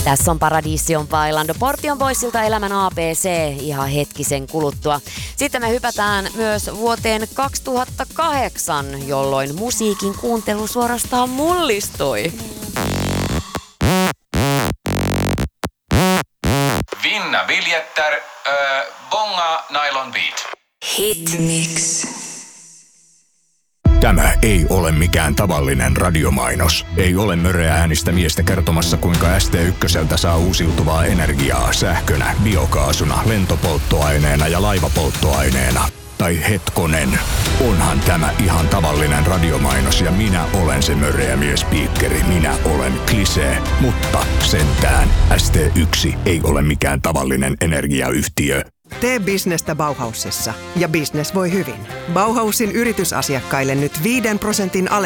Tässä on Paradision Bailando Portion Boysilta Elämän ABC ihan hetkisen kuluttua. Sitten me hypätään myös vuoteen 2008, jolloin musiikin kuuntelu suorastaan mullistui. Vinna biljetter, bonga nylon beat. Hitmix. Tämä ei ole mikään tavallinen radiomainos. Ei ole möreä äänistä miestä kertomassa, kuinka ST1 saa uusiutuvaa energiaa sähkönä, biokaasuna, lentopolttoaineena ja laivapolttoaineena. Tai hetkonen, onhan tämä ihan tavallinen radiomainos ja minä olen se möreä miespiikkeri. Minä olen Klisee, mutta sentään ST1 ei ole mikään tavallinen energiayhtiö. Tee bisnestä Bauhausissa ja business voi hyvin. Bauhausin yritysasiakkaille nyt 5%